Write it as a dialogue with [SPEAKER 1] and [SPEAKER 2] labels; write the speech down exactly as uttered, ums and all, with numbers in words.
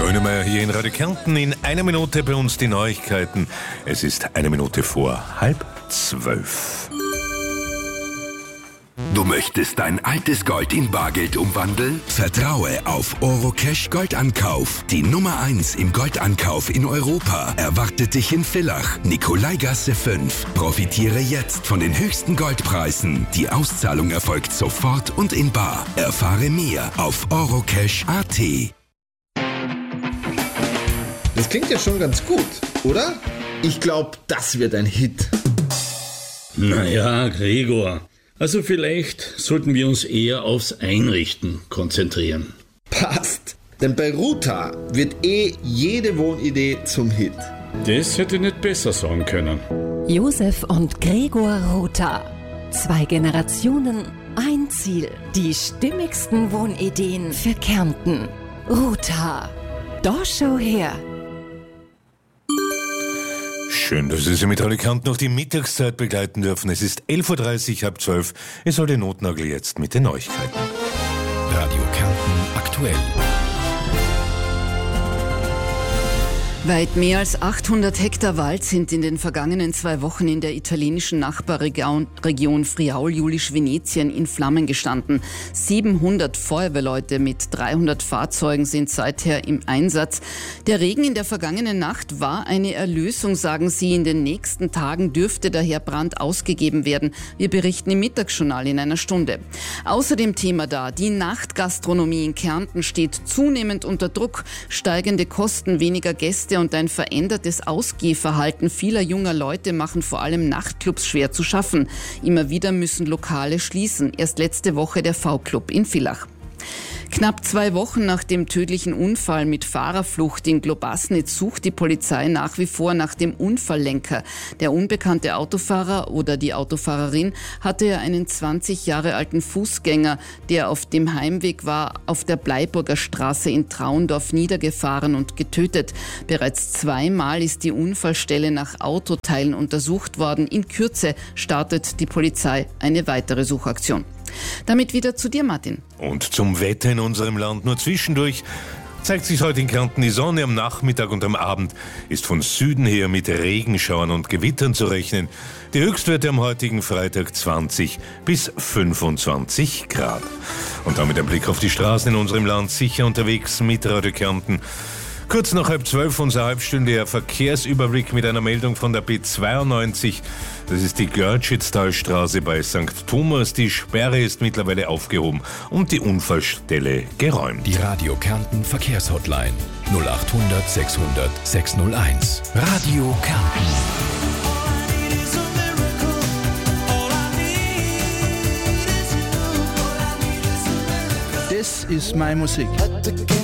[SPEAKER 1] Grönemeyer hier in Radio Kärnten. In einer Minute bei uns die Neuigkeiten. Es ist eine Minute vor halb zwölf.
[SPEAKER 2] Du möchtest dein altes Gold in Bargeld umwandeln? Vertraue auf Orocash Goldankauf. Die Nummer eins im Goldankauf in Europa erwartet dich in Villach, Nikolaigasse fünf. Profitiere jetzt von den höchsten Goldpreisen. Die Auszahlung erfolgt sofort und in bar. Erfahre mehr auf orocash punkt a t.
[SPEAKER 3] Das klingt ja schon ganz gut, oder? Ich glaube, das wird ein Hit.
[SPEAKER 4] Naja, Gregor. Also vielleicht sollten wir uns eher aufs Einrichten konzentrieren.
[SPEAKER 3] Passt. Denn bei Ruta wird eh jede Wohnidee zum Hit.
[SPEAKER 4] Das hätte nicht besser sagen können.
[SPEAKER 5] Josef und Gregor Ruta. Zwei Generationen, ein Ziel. Die stimmigsten Wohnideen für Kärnten. Ruta. Da schau her.
[SPEAKER 1] Schön, dass Sie mit Radio Kärnten noch die Mittagszeit begleiten dürfen. Es ist elf Uhr dreißig, halb zwölf. Es soll der Notnagel jetzt mit den Neuigkeiten.
[SPEAKER 2] Radio Kärnten aktuell.
[SPEAKER 6] Weit mehr als achthundert Hektar Wald sind in den vergangenen zwei Wochen in der italienischen Nachbarregion Region Friaul-Julisch-Venetien in Flammen gestanden. siebenhundert Feuerwehrleute mit dreihundert Fahrzeugen sind seither im Einsatz. Der Regen in der vergangenen Nacht war eine Erlösung, sagen sie. In den nächsten Tagen dürfte daher Brand ausgegeben werden. Wir berichten im Mittagsjournal in einer Stunde. Außerdem Thema da, die Nachtgastronomie in Kärnten steht zunehmend unter Druck. Steigende Kosten, weniger Gäste und ein verändertes Ausgehverhalten vieler junger Leute machen vor allem Nachtclubs schwer zu schaffen. Immer wieder müssen Lokale schließen. Erst letzte Woche der V-Club in Villach. Knapp zwei Wochen nach dem tödlichen Unfall mit Fahrerflucht in Globasnitz sucht die Polizei nach wie vor nach dem Unfalllenker. Der unbekannte Autofahrer oder die Autofahrerin hatte ja einen zwanzig Jahre alten Fußgänger, der auf dem Heimweg war, auf der Bleiburger Straße in Traundorf niedergefahren und getötet. Bereits zweimal ist die Unfallstelle nach Autoteilen untersucht worden. In Kürze startet die Polizei eine weitere Suchaktion. Damit wieder zu dir, Martin.
[SPEAKER 1] Und zum Wetter in unserem Land nur zwischendurch. Zeigt sich heute in Kärnten die Sonne am Nachmittag und am Abend ist von Süden her mit Regenschauern und Gewittern zu rechnen. Die Höchstwerte am heutigen Freitag zwanzig bis fünfundzwanzig Grad. Und damit ein Blick auf die Straßen in unserem Land, sicher unterwegs mit Radio Kärnten. Kurz nach halb zwölf unser halbstündiger Verkehrsüberblick mit einer Meldung von der B zweiundneunzig. Das ist die Görtschitztalstraße bei Sankt Thomas. Die Sperre ist mittlerweile aufgehoben und die Unfallstelle geräumt.
[SPEAKER 2] Die Radio Kärnten Verkehrshotline null achthundert sechshundert sechshunderteins. Radio Kärnten.
[SPEAKER 7] Das ist meine Musik.